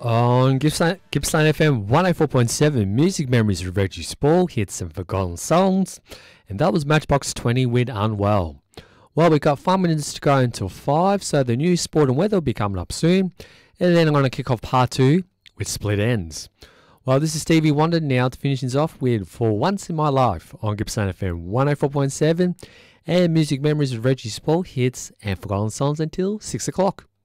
On Gippsland FM 104.7, Music Memories with Reggie Spall, hits and forgotten songs, and that was Matchbox 20 with Unwell. Well, we've got 5 minutes to go until 5, so the news, sport and weather will be coming up soon, and then I'm going to kick off part 2 with Split Ends. Well, this is Stevie Wonder now to finish things off with For Once in My Life on Gippsland FM 104.7, and Music Memories with Reggie Spall, hits and forgotten songs until 6 o'clock.